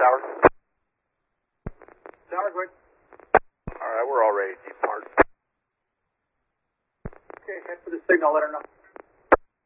Tower. Tower, quick. All right, we're all ready to depart. Okay, head for the signal, let her know.